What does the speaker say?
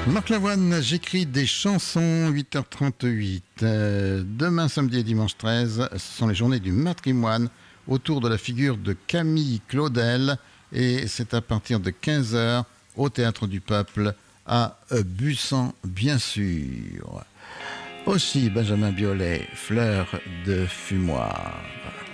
Marc Lavoine, j'écris des chansons, 8h38. Demain, samedi et dimanche 13, ce sont les journées du matrimoine autour de la figure de Camille Claudel. Et c'est à partir de 15h au Théâtre du Peuple à Busan, bien sûr. Aussi, Benjamin Biolay, Fleur de fumoir.